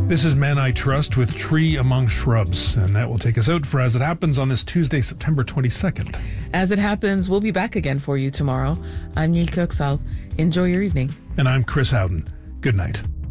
This is Men I Trust with Tree Among Shrubs, and that will take us out for As It Happens on this Tuesday, September 22nd. As It Happens, we'll be back again for you tomorrow. I'm Neil Kirksall. Enjoy your evening. And I'm Chris Howden. Good night.